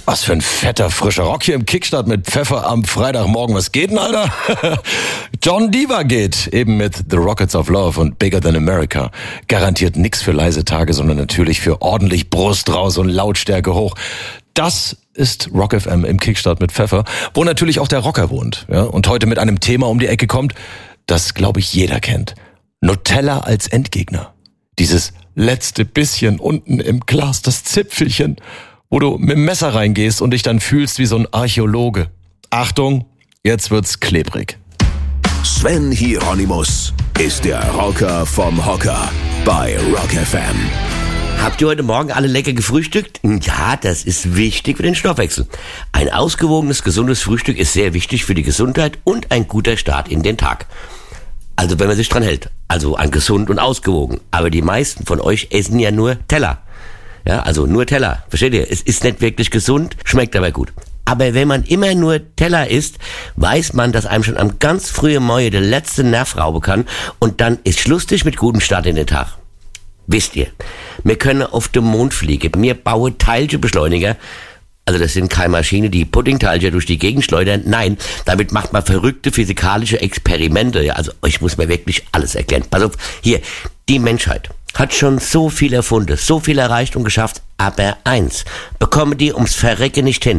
Was für ein fetter, frischer Rock hier im Kickstart mit Pfeffer am Freitagmorgen. Was geht denn, Alter? John Diva geht eben mit The Rockets of Love und Bigger Than America. Garantiert nix für leise Tage, sondern natürlich für ordentlich Brust raus und Lautstärke hoch. Das ist Rock FM im Kickstart mit Pfeffer, wo natürlich auch der Rocker wohnt. Ja? Und heute mit einem Thema um die Ecke kommt, das, glaube ich, jeder kennt. Nutella als Endgegner. Dieses letzte bisschen unten im Glas, das Zipfelchen, wo du mit dem Messer reingehst und dich dann fühlst wie so ein Archäologe. Achtung, jetzt wird's klebrig. Sven Hieronymus ist der Rocker vom Hocker bei Rock FM. Habt ihr heute Morgen alle lecker gefrühstückt? Ja, das ist wichtig für den Stoffwechsel. Ein ausgewogenes, gesundes Frühstück ist sehr wichtig für die Gesundheit und ein guter Start in den Tag. Also wenn man sich dran hält, also an gesund und ausgewogen. Aber die meisten von euch essen ja nur Teller. Ja, also nur Teller. Versteht ihr? Es ist nicht wirklich gesund, schmeckt aber gut. Aber wenn man immer nur Teller isst, weiß man, dass einem schon am ganz frühen Morgen der letzte Nerv rauben kann und dann ist Schluss mit gutem Start in den Tag. Wisst ihr, wir können auf den Mond fliegen, wir bauen Teilchenbeschleuniger. Also das sind keine Maschinen, die Puddingteilchen durch die Gegend schleudern. Nein, damit macht man verrückte physikalische Experimente. Ja, also euch muss man wirklich alles erklären. Pass auf, hier, die Menschheit hat schon so viel erfunden, so viel erreicht und geschafft, aber eins bekommen die ums Verrecken nicht hin.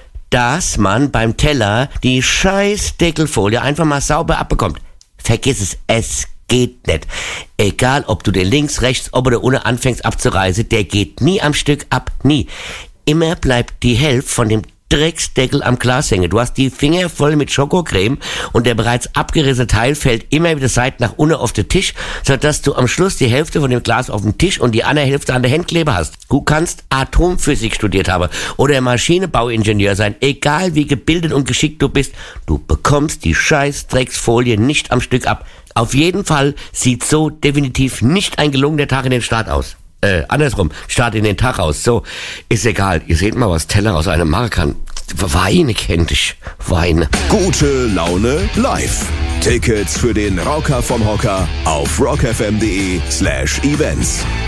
Dass man beim Teller die scheiß Deckelfolie einfach mal sauber abbekommt. Vergiss es geht nicht. Egal, ob du den links, rechts, ob oder unten anfängst abzureißen, der geht nie am Stück ab, nie. Immer bleibt die Hälfte von dem Drecksdeckel am Glas hängen. Du hast die Finger voll mit Schokocreme und der bereits abgerissene Teil fällt immer wieder Seite nach unten auf den Tisch, sodass du am Schluss die Hälfte von dem Glas auf dem Tisch und die andere Hälfte an der Handkleber hast. Du kannst Atomphysik studiert haben oder Maschinenbauingenieur sein. Egal wie gebildet und geschickt du bist, du bekommst die scheiß Drecksfolie nicht am Stück ab. Auf jeden Fall sieht so definitiv nicht ein gelungener Tag in den Start aus. Andersrum, Start in den Tag aus. So, ist egal. Ihr seht mal, was Teller aus einem machen kann. Weine kennt ich. Weine. Gute Laune live. Tickets für den Rocker vom Hocker auf rockfm.de/events.